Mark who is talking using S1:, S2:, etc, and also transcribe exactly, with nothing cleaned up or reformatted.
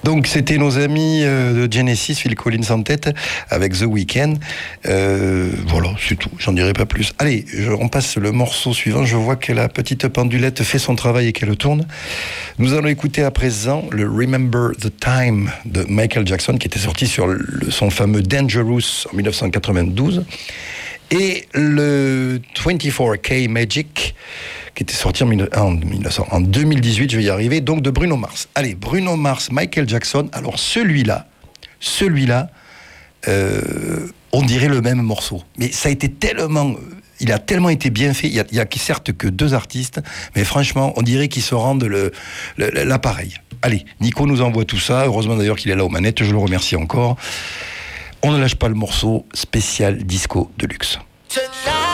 S1: Donc c'était nos amis euh, de Genesis, Phil Collins en tête, avec The Weeknd. Euh, voilà, c'est tout, j'en dirai pas plus. Allez, je, on passe le morceau suivant. Je vois que la petite pendulette fait son travail et qu'elle tourne. Nous allons écouter à présent le Remember the Time de Michael Jackson, qui était sorti sur le, son fameux Dangerous en dix-neuf cent quatre-vingt-douze. Et le vingt-quatre K Magic, qui était sorti en, en, en deux mille dix-huit, je vais y arriver, donc de Bruno Mars. Allez, Bruno Mars, Michael Jackson. Alors celui-là, celui-là, euh, on dirait le même morceau. Mais ça a été tellement, il a tellement été bien fait. Il y a, il y a certes que deux artistes, mais franchement, on dirait qu'ils se rendent le, le, l'appareil. Allez, Nico nous envoie tout ça. Heureusement d'ailleurs qu'il est là aux manettes, je le remercie encore. On ne lâche pas le morceau spécial disco de luxe.